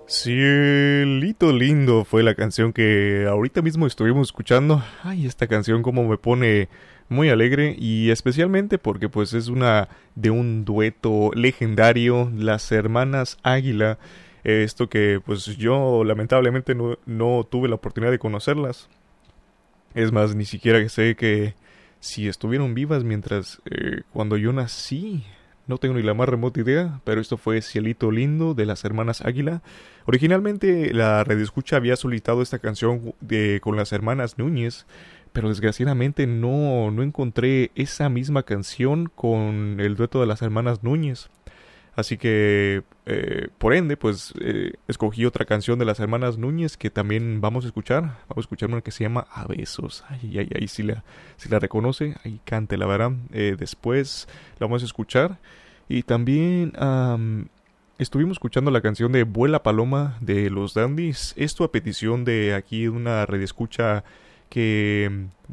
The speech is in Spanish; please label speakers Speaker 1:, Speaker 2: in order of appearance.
Speaker 1: Cielito lindo fue la canción que ahorita mismo estuvimos escuchando. Ay, esta canción como me pone muy alegre y especialmente porque pues es una de un dueto legendario, las hermanas Águila. Esto que pues yo lamentablemente no tuve la oportunidad de conocerlas. Es más, ni siquiera sé que si estuvieron vivas mientras cuando yo nací. No tengo ni la más remota idea, pero esto fue Cielito Lindo de las hermanas Águila. Originalmente la redescucha había solicitado esta canción con las hermanas Núñez, pero desgraciadamente no encontré esa misma canción con el dueto de las hermanas Núñez. Así que, por ende, pues escogí otra canción de las hermanas Núñez que también vamos a escuchar. Vamos a escuchar una que se llama A Besos. Ay, ay, ay, si la reconoce, ahí cante, la verdad. Después la vamos a escuchar. Y también estuvimos escuchando la canción de Vuela Paloma de los Dandies. Esto a petición de aquí una redescucha que